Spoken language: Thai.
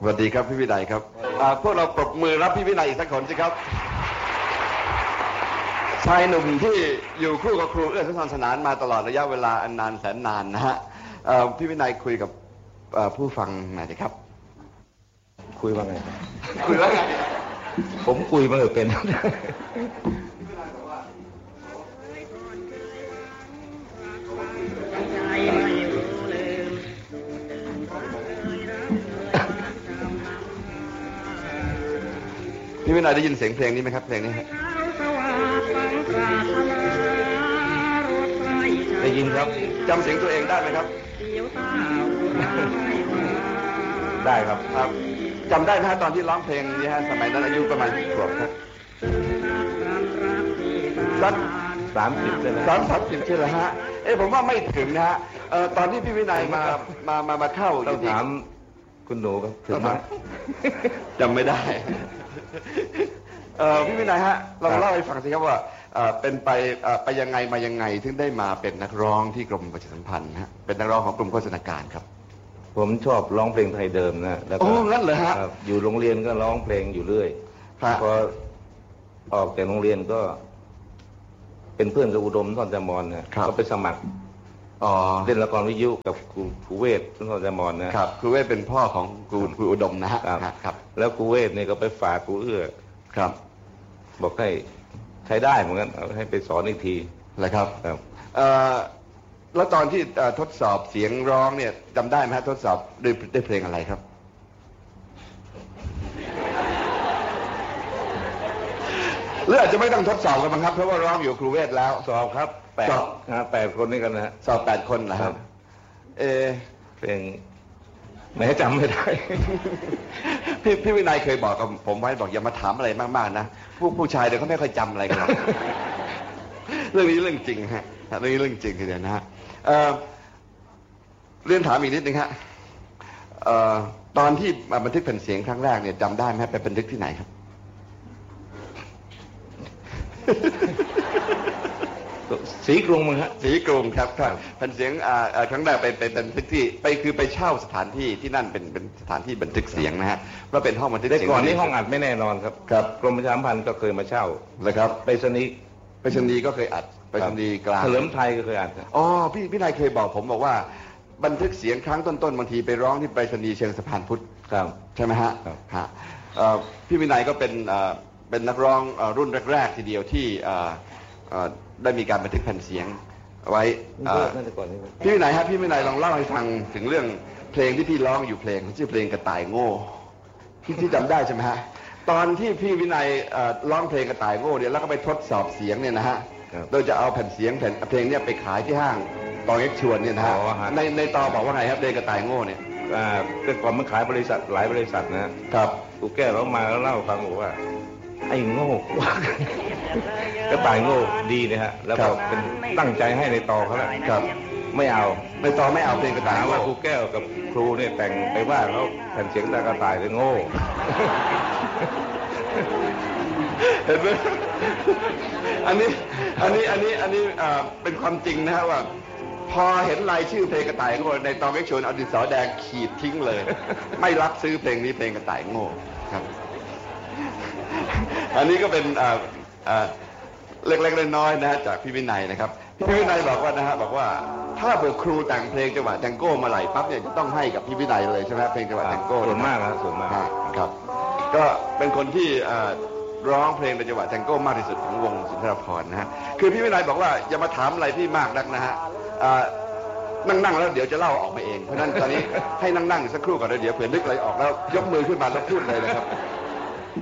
สวัสดีครับพี่วินัยครับพวกเราปรบมือรับพี่วินัยอีกสักคนสิครับชายหนุ่มที่อยู่คู่กับครูเอื้อสุนทรสนานมาตลอดระยะเวลาอันนานแสนนานนะฮะพี่วินัยคุยกับผู้ฟังหน่อยสิครับคุยว่าไงคุยว่าไงผมคุยมาเป็นพี่วินัยได้ยินเสียงเพลงนี้ไหมครับเพลงนี้ได้ยินครับจำเสียงตัวเองได้ไหมครับได้ครับจำได้ไหมตอนที่ร้องเพลงนี้ฮะสมัยนั้นอายุประมาณกี่ขวบครับสัก 30เลยนะ 30ใช่ไหมฮะผมว่าไม่ถึงนะฮะตอนที่พี่วินัยมาเข้าต้องถามคุณหนูครับถึงไหมจำไม่ได้พี่วินัยฮะลองเล่าให้ฟังสิครับว่าเป็นไปยังไงมายังไงถึงได้มาเป็นนักร้องที่กรมประชาสัมพันธ์ฮะเป็นนักร้องของกรมโฆษณาการครับผมชอบร้องเพลงไทยเดิมนะแล้วก็งั้นเหรอฮะอยู่โรงเรียนก็ร้องเพลงอยู่เรื่อยพอออกจากโรงเรียนก็เป็นเพื่อนกับอุดมท่อนจามอนนะก็ไปสมัครเล่นละครวิทยุกับครูเวทท่อนจามอนนะครับครูเวทเป็นพ่อของครูอุดมนะฮะครับแล้วครูเวทเนี่ยก็ไปฝากครูเอื้อครับบอกให้ใช้ได้เหมือนกันให้ไปสอนอีกทีเลยครับแล้วตอนที่ทดสอบเสียงร้องเนี่ยจำได้ไหมฮะทดสอบด้วยเพลงอะไรครับหรืออาจจะไม่ต้องทดสอบกันมั้งครับเพราะว่าร้องอยู่ครูเวทแล้วสอบครับ8 คนนี่กันนะสอบ8 คนนะครับเพลงไม่จำไม่ได้พี่วินัยเคยบอกกับผมไว้บอกอย่ามาถามอะไรมากๆนะผู้ชายเดี๋ยวเขาไม่ค่อยจำอะไรกันหรอกเรื่องนี้เรื่องจริงฮะเรื่องนี้เรื่องจริงทีเดียวนะฮะเรียนถามอีกนิดนึงฮะตอนที่บันทึกแผ่นเสียงครั้งแรกเนี่ยจำได้ไหมไปบันทึกที่ไหนครับศรีกรุงมั้งฮะศรีกรุงครับแผ่นเสียงครั้งแรกไปบันทึกที่คือไปเช่าสถานที่ที่นั่นเป็นสถานที่บันทึกเสียงนะฮะว่าเป็นห้องบันทึกเสียงก่อนนี้ห้องอัดไม่แน่นอนครับกรมประชาสัมพันธ์ก็เคยมาเช่าเลยครับไปสนีก็เคยอัดไปสนีกลางเฉลิมไทยก็เคยอัดพี่นายเคยบอกผมบอกว่าบันทึกเสียงครั้งต้นๆบางทีไปร้องที่ไปสนีเชิงสะพานพุทธใช่ไหมฮะพี่วินัยก็เป็นนักร้องรุ่นแรกๆทีเดียวที่ได้มีการบันทึกแผ่นเสียงไว้พี่วินัยฮะพี่วินัยลองเล่าให้ฟังถึงเรื่องเพลงที่พี่ร้องอยู่เพลงชื่อเพลงกระต่ายโง่ที่จำได้ใช่ไหมฮะตอนที่พี่วินัยร้องเพลงกระต่ายโง่เนี่ยแล้วก็ไปทดสอบเสียงเนี่ยนะฮะโดยจะเอาแผ่นเสียงเพลงเนี่ยไปขายที่ห้างตองเอ็กชวนเนี่ยนะฮะในตอบอกว่าไงครับเพลงกระต่ายโง่เนี่ยแต่ก่อนมันขายบริษัทหลายบริษัทนะครับกูแก้ร้องมาแล้วเล่าฟังบอกว่าไอ้โง่ก็ตายโง่ดีนะฮะแล้วก็เป็นตั้งใจให้ในตอเขาแหละไม่เอาในตอไม่เอาเพลงกระต่ายว่าครูแก้วกับครูเนี่ยแต่งไปว่าเขาแผ่นเสียงกระต่ายเลยโง่เห็นไหมอันนี้เป็นความจริงนะฮะว่าพอเห็นรายชื่อเพลงกระต่ายโง่ในตอเอ็กชวนเอาดินสอแดงขีดทิ้งเลยไม่รับซื้อเพลงนี้เพลงกระต่ายโง่ครับอันนี้ก็เป็นเล็กๆน้อยๆนะฮะจากพี่วินัยนะครับพี่วินัยบอกว่านะฮะบอกว่าถ้าเปิดครูแต่งเพลงจังหวะแทงโก้มาไหลปั๊บเนี่ยจะต้องให้กับพี่วินัยเลยใช่ไหมเพลงจังหวะแทงโก้ส่วนมากนะส่วนมากครับก็เป็นคนที่ร้องเพลงในจังหวะแทงโก้มากที่สุดของวงสุนทรภรณ์นะฮะคือพี่วินัยบอกว่าอย่ามาถามอะไรพี่มากนักนะฮะนั่งแล้วเดี๋ยวจะเล่าออกมาเองเพราะนั้นตอนนี้ให้นั่งสักครู่ก่อนแล้วเดี๋ยวเผื่อนึกอะไรออกแล้วยกมือขึ้นมาแล้วพูดเลยนะครับ